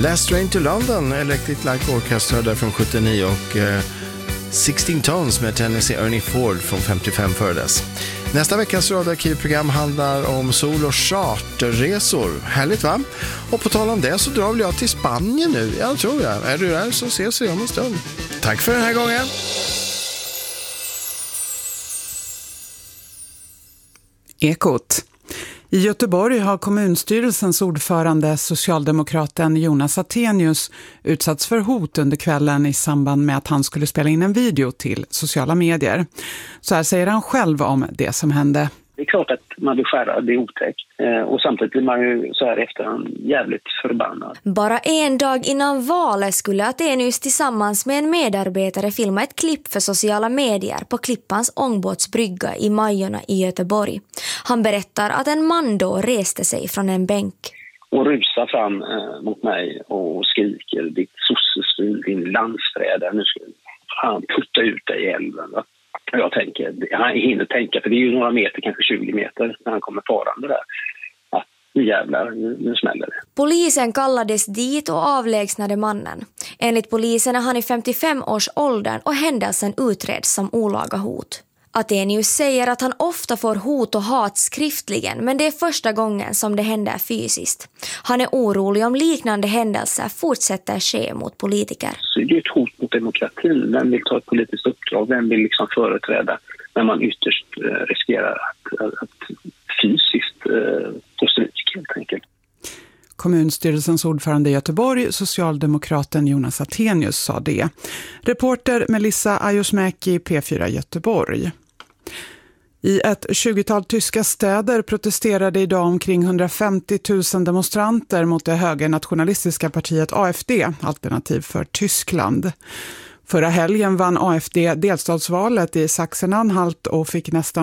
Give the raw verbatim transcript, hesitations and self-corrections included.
Last Train to London, Electric Light Orchestra där från sjuttionio och eh, sexton Tons med Tennessee Ernie Ford från femtiofem före dess. Nästa veckas radioarkivprogram handlar om sol- och charterresor. Härligt, va? Och på tal om det så drar väl jag till Spanien nu. Jag tror jag. Är du där så ses vi om en stund. Tack för den här gången. Ekot. I Göteborg har kommunstyrelsens ordförande, socialdemokraten Jonas Attenius, utsatts för hot under kvällen i samband med att han skulle spela in en video till sociala medier. Så här säger han själv om det som hände. Det är klart att man blir skärrad, det är otäckt. Och samtidigt blir man ju så här efterhand jävligt förbannad. Bara en dag innan valet skulle Attenius tillsammans med en medarbetare filma ett klipp för sociala medier på Klippans ångbåtsbrygga i Majorna i Göteborg. Han berättar att en man då reste sig från en bänk. Och rusar fram eh, mot mig och skriker, ditt sossesvin, din landsfrädare, nu ska han putta ut dig i älven, va? Jag tänker, han hinner tänka, för det är ju några meter, kanske tjugo meter när han kommer farande där. Att nu jävlar, nu, nu smäller det. Polisen kallades dit och avlägsnade mannen. Enligt polisen är han i femtiofem års åldern och händelsen utreds som olaga hot. Attenius säger att han ofta får hot och hat skriftligen, men det är första gången som det händer fysiskt. Han är orolig om liknande händelser fortsätter ske mot politiker. Så det är ett hot mot demokratin. Vem vill ta ett politiskt uppdrag? Vem vill liksom företräda när man ytterst eh, riskerar att, att, att fysiskt eh, få stryk helt enkelt? Kommunstyrelsens ordförande i Göteborg, socialdemokraten Jonas Attenius, sa det. Reporter Melissa Ajosmäki, P fyra Göteborg. I ett tjugotal tyska städer protesterade idag omkring hundrafemtio tusen demonstranter mot det högernationalistiska partiet A F D, Alternativ för Tyskland. Förra helgen vann A F D delstatsvalet i Sachsen-Anhalt och fick nästan